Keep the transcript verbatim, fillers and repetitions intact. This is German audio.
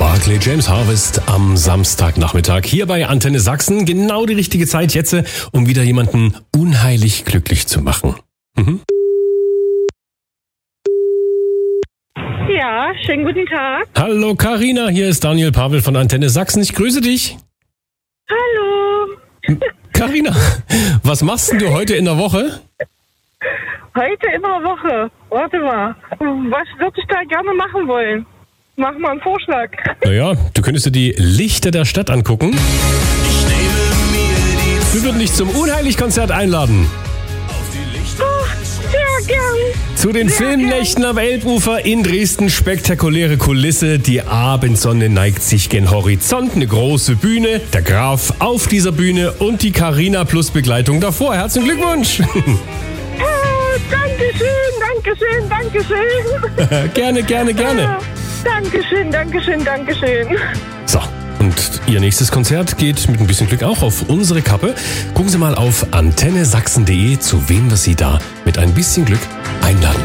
Barclay James Harvest am Samstagnachmittag hier bei Antenne Sachsen. Genau die richtige Zeit jetzt, um wieder jemanden unheilig glücklich zu machen. Mhm. Ja, schönen guten Tag. Hallo Carina, hier ist Daniel Pavel von Antenne Sachsen. Ich grüße dich. Hallo. Carina, was machst denn du heute in der Woche? Heute in der Woche. Warte mal. Was würde ich da gerne machen wollen? Mach mal einen Vorschlag. Naja, du könntest dir die Lichter der Stadt angucken. Wir würden dich zum Unheilig-Konzert einladen. Oh, sehr gern. Zu den Sehr Filmnächten gern. am Elbufer in Dresden. Spektakuläre Kulisse. Die Abendsonne neigt sich gen Horizont. Eine große Bühne. Der Graf auf dieser Bühne und die Carina plus Begleitung davor. Herzlichen Glückwunsch. Oh, Dankeschön, Dankeschön, Dankeschön. Gerne, gerne, gerne. Dankeschön, Dankeschön, Dankeschön. So, und Ihr nächstes Konzert geht mit ein bisschen Glück auch auf unsere Kappe. Gucken Sie mal auf antenne sachsen punkt de, zu wem wir Sie da mit ein bisschen Glück einladen